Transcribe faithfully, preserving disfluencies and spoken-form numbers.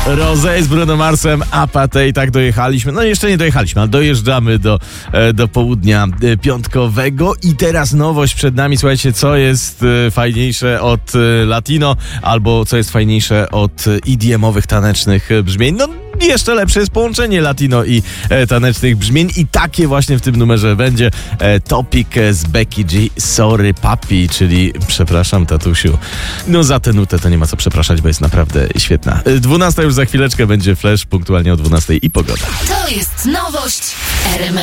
Rosé z Bruno Marsem, Apathy i tak dojechaliśmy. No jeszcze nie dojechaliśmy, ale dojeżdżamy do, do południa piątkowego i teraz nowość przed nami. Słuchajcie, co jest fajniejsze od latino albo co jest fajniejsze od I D M-owych tanecznych brzmień? No jeszcze lepsze jest połączenie latino i e, tanecznych brzmień i takie właśnie w tym numerze będzie e, Topic z Becky G, Sorry Papi, czyli przepraszam tatusiu. No za tę nutę to nie ma co przepraszać, bo jest naprawdę świetna. dwunasta już za chwileczkę będzie Flash, punktualnie o dwunastej i pogoda. To jest nowość R M F.